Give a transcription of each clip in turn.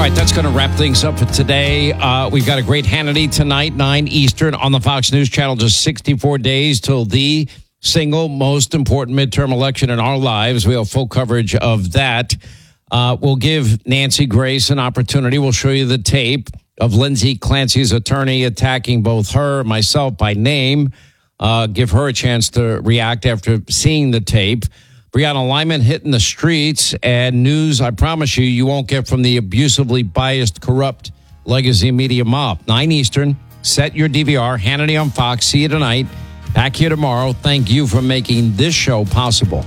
right, that's going to wrap things up for today. We've got a great Hannity tonight, 9 Eastern on the Fox News Channel. Just 64 days till the single most important midterm election in our lives. We have full coverage of that. We'll give Nancy Grace an opportunity. We'll show you the tape of Lindsay Clancy's attorney attacking both her and myself by name. Give her a chance to react after seeing the tape. Breonna Lyman hitting the streets, and news I promise you won't get from the abusively biased, corrupt legacy media mob. 9 Eastern, set your DVR, Hannity on Fox. See you tonight. Back here tomorrow. Thank you for making this show possible.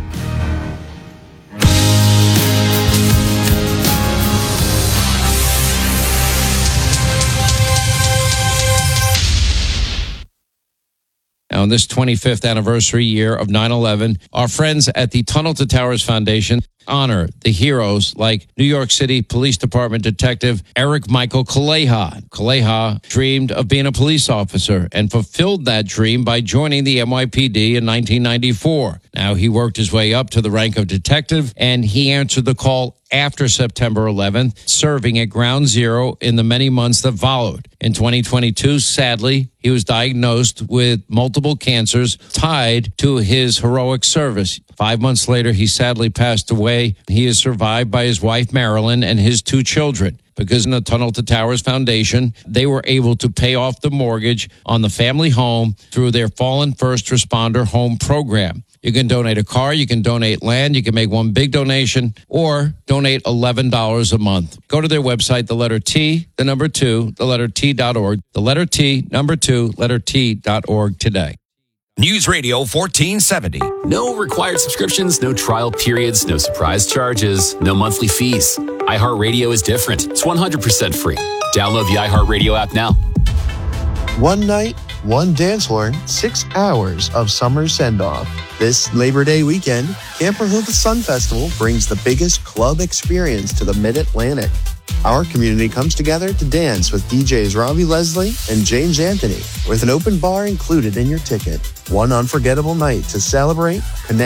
Now, on this 25th anniversary year of 9/11, our friends at the Tunnel to Towers Foundation honor the heroes like New York City Police Department Detective Eric Michael Kaleha. Kaleha dreamed of being a police officer and fulfilled that dream by joining the NYPD in 1994. Now, he worked his way up to the rank of detective, and he answered the call after September 11th, serving at Ground Zero in the many months that followed. In 2022, sadly, he was diagnosed with multiple cancers tied to his heroic service. 5 months later, he sadly passed away. He is survived by his wife, Marilyn, and his 2 children. Because in the Tunnel to Towers Foundation, they were able to pay off the mortgage on the family home through their Fallen First Responder Home Program. You can donate a car, you can donate land, you can make one big donation, or donate $11 a month. Go to their website, the letter T, the number 2, the letter T.org, the letter T, number 2, letter T.org today. News Radio 1470. No required subscriptions, no trial periods, no surprise charges, no monthly fees. iHeartRadio is different. It's 100% free. Download the iHeartRadio app now. One night, one dance floor, 6 hours of summer send-off. This Labor Day weekend, Camp Rehoboth Sun Festival brings the biggest club experience to the Mid-Atlantic. Our community comes together to dance with DJs Robbie Leslie and James Anthony, with an open bar included in your ticket. One unforgettable night to celebrate, connect,